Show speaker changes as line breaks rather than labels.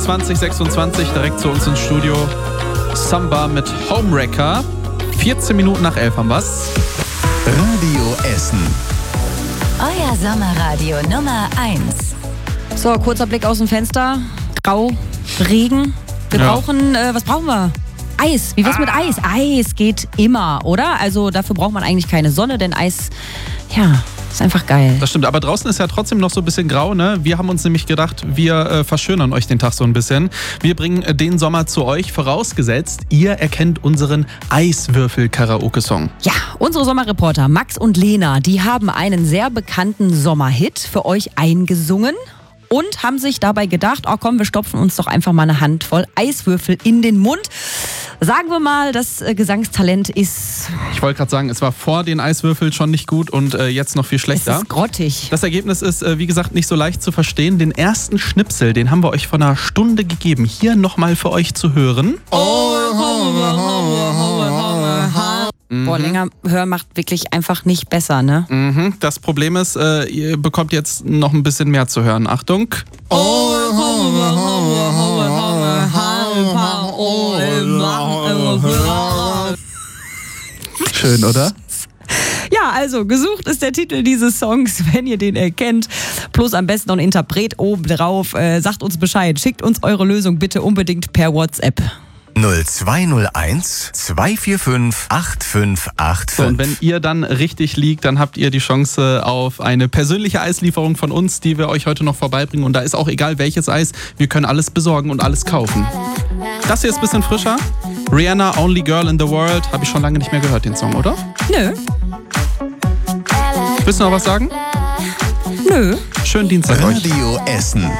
2026 direkt zu uns ins Studio. Samba mit Homewrecker. 14 Minuten nach 11 haben wir's.
Radio Essen.
Euer Sommerradio Nummer 1.
So, kurzer Blick aus dem Fenster. Grau, Regen. Wir brauchen, was brauchen wir? Eis. Wie wär's mit Eis? Eis geht immer, oder? Also dafür braucht man eigentlich keine Sonne, denn Eis, ist einfach geil.
Das stimmt, aber draußen ist ja trotzdem noch so ein bisschen grau, ne? Wir haben uns nämlich gedacht, wir verschönern euch den Tag so ein bisschen. Wir bringen den Sommer zu euch, vorausgesetzt, ihr erkennt unseren Eiswürfel-Karaoke-Song.
Ja, unsere Sommerreporter Max und Lena, die haben einen sehr bekannten Sommerhit für euch eingesungen und haben sich dabei gedacht, oh komm, wir stopfen uns doch einfach mal eine Handvoll Eiswürfel in den Mund. Sagen wir mal, das Gesangstalent ist...
Ich wollte gerade sagen, es war vor den Eiswürfeln schon nicht gut und jetzt noch viel schlechter.
Es ist grottig.
Das Ergebnis ist, wie gesagt, nicht so leicht zu verstehen. Den ersten Schnipsel, den haben wir euch vor einer Stunde gegeben. Hier nochmal für euch zu hören.
Boah, länger hören macht wirklich einfach nicht besser, ne?
Das Problem ist, ihr bekommt jetzt noch ein bisschen mehr zu hören. Achtung. Schön, oder?
Ja, also gesucht ist der Titel dieses Songs, wenn ihr den erkennt. Plus am besten noch ein Interpret oben drauf. Sagt uns Bescheid. Schickt uns eure Lösung bitte unbedingt per WhatsApp.
0201 245 8585.
So, und wenn ihr dann richtig liegt, dann habt ihr die Chance auf eine persönliche Eislieferung von uns, die wir euch heute noch vorbeibringen. Und da ist auch egal welches Eis, wir können alles besorgen und alles kaufen. Das hier ist ein bisschen frischer. Rihanna, Only Girl in the World. Habe ich schon lange nicht mehr gehört, den Song, oder?
Nö.
Willst du noch was sagen?
Nö.
Schönen Dienstag euch.
Radio Essen.